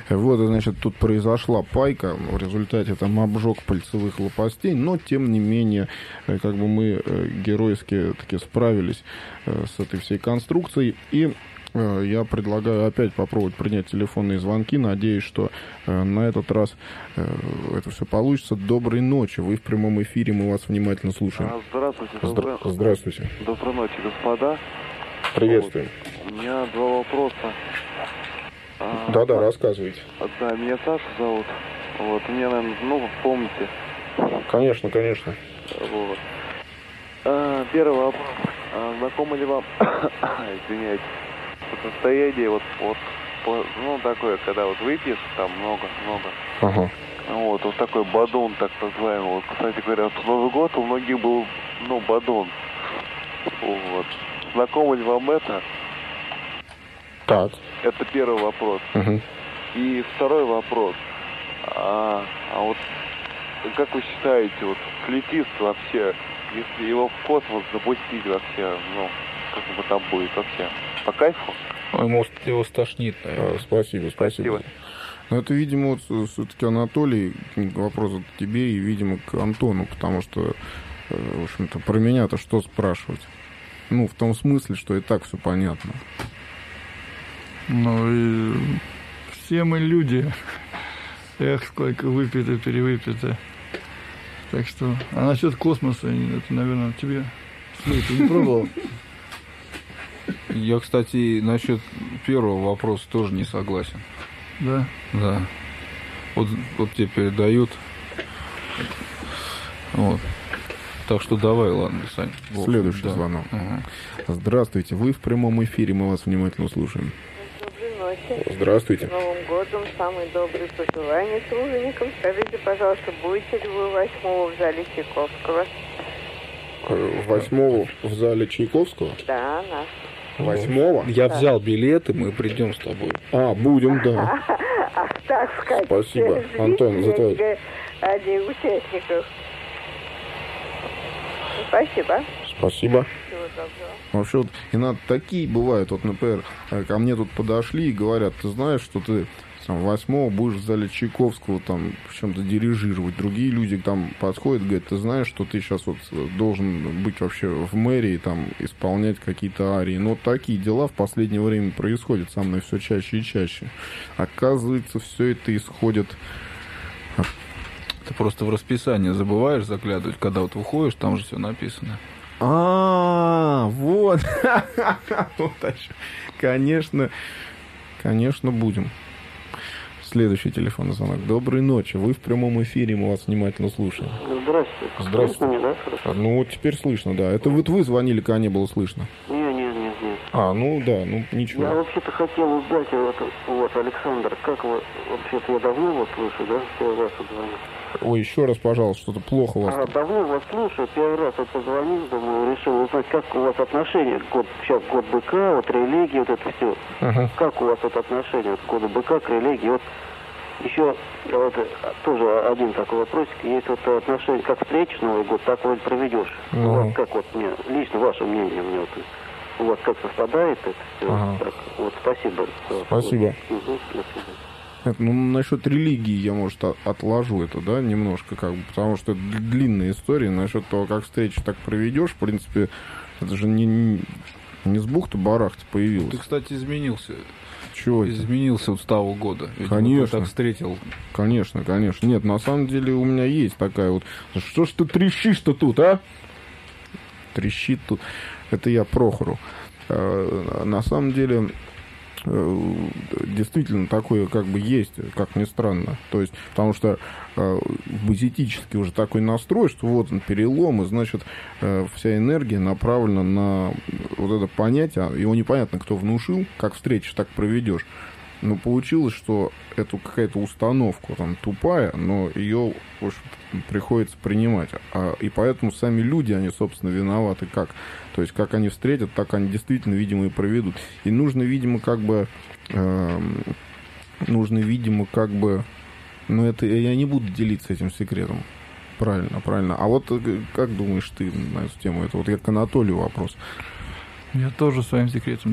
Вот, значит, тут произошла пайка, в результате там обжог пальцевых лопастей, но, тем не менее, как бы мы геройски таки справились с этой всей конструкцией, и я предлагаю опять попробовать принять телефонные звонки. Надеюсь, что на этот раз это все получится. Доброй ночи. Вы в прямом эфире, мы вас внимательно слушаем. Здравствуйте. Здравствуйте. Доброй ночи, господа. Приветствуем. Вот. У меня два вопроса. Да-да, рассказывайте. Да, меня Саша зовут. Вот, мне, наверное, помните. Конечно, конечно. Вот. Первый вопрос. Знакомо ли вам, извиняюсь, состояние ну, такое, когда вот выпьешь, там много. Ага. Вот такой бадон, так называемый. Вот, кстати говоря, вот в Новый год у многих был, бадон. Вот. Знакомо ли вам это? Так. Это первый вопрос. Угу. И второй вопрос. Вот как вы считаете, вот слетит вообще, если его в космос запустить вообще, как бы там будет вообще? По кайфу? Может, его стошнит, наверное. Спасибо. Но это, видимо, вот все-таки, Анатолий, вопрос к тебе и, видимо, к Антону, потому что, в общем-то, про меня-то что спрашивать? В том смысле, что и так все понятно. И все мы люди. Эх, сколько выпито, перевыпито. Так что, а насчет космоса, это, наверное, тебе ты не пробовал? Я, кстати, насчет первого вопроса тоже не согласен. Да? Да. Вот тебе передают. Вот. Так что давай, ладно, Сань. Следующий звонок. Ага. Здравствуйте, вы в прямом эфире, мы вас внимательно слушаем. Доброй ночи. Здравствуйте. С Новым годом, самые добрые пожелания труженикам. Скажите, пожалуйста, будете ли вы 8-го в зале Чайковского? 8-го в зале Чайковского? Да, наш. 8-го? Я взял билеты, мы придем с тобой. Будем, да. Ах, так сказать. Спасибо, Антон, за твой... Один участников. Спасибо. Спасибо. Всего доброго. Вообще, вот, иногда такие бывают, вот, например, ко мне тут подошли и говорят, ты знаешь, что ты 8-го будешь в зале Чайковского там в чем-то дирижировать. Другие люди там подходят, говорят, ты знаешь, что ты сейчас вот должен быть вообще в мэрии, там, исполнять какие-то арии. Но вот такие дела в последнее время происходят со мной все чаще и чаще. Оказывается, все это исходит... Ты просто в расписание забываешь заглядывать, когда вот выходишь, там же все написано. Вот. Конечно, будем. Следующий телефонный звонок. Доброй ночи. Вы в прямом эфире, мы вас внимательно слушаем. Здравствуйте. Слышно меня, да? Хорошо? Теперь слышно, да. Это вы звонили, когда не было слышно? Нет. Ничего. Я вообще-то хотел узнать, Александр, как вы, вообще-то я давно вас слышу, да? Первый раз звоню. Ой, еще раз, пожалуйста, что-то плохо у вас. Давно вас слушаю, первый раз позвонил, думаю, решил узнать, как у вас отношения, сейчас год быка, религия, это все. Ага. Как у вас отношения к году быка, к религии? Еще тоже один такой вопросик, есть отношение, как встретишь Новый год, так вот проведешь. У вас как мне, лично ваше мнение, у вас как совпадает это все? Ага. Так, спасибо. Спасибо. До свидания. Насчет религии я, может, отложу это, да, немножко, потому что это длинная история. Насчет того, как встречу так проведешь, в принципе, это же не с бухты-барахты появилось. Ты, кстати, изменился. Чего это? Изменился с того года. Конечно. Так встретил. Конечно. Нет, на самом деле у меня есть такая вот... Что ж ты трещишь-то тут, а? Трещит тут. Это я Прохору. На самом деле... действительно такое есть, как ни странно. То есть, потому что базитически уже такой настрой, что вот он перелом, и значит вся энергия направлена на вот это понятие, его непонятно, кто внушил, как встретишь, так проведешь. Но получилось, что это какая-то установка там тупая, но ее, в общем, приходится принимать. И поэтому сами люди, они, собственно, виноваты как. То есть, как они встретят, так они действительно, видимо, и проведут. И нужно, видимо, но это я не буду делиться этим секретом. Правильно. А вот как думаешь ты на эту тему? Это вот я к Анатолию вопрос. Я тоже своим секретом